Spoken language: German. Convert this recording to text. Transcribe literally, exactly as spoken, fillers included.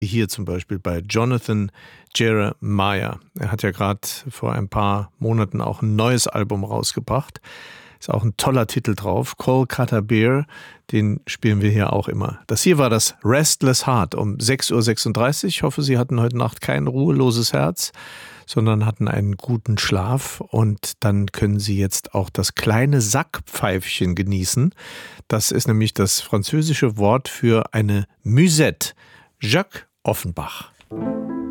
Hier zum Beispiel bei Jonathan Jeremiah. Er hat ja gerade vor ein paar Monaten auch ein neues Album rausgebracht. Ist auch ein toller Titel drauf, Kolkata Beer, den spielen wir hier auch immer. Das hier war das Restless Heart um sechs Uhr sechsunddreißig. Ich hoffe, Sie hatten heute Nacht kein ruheloses Herz, sondern hatten einen guten Schlaf. Und dann können Sie jetzt auch das kleine Sackpfeifchen genießen. Das ist nämlich das französische Wort für eine Musette. Jacques Offenbach.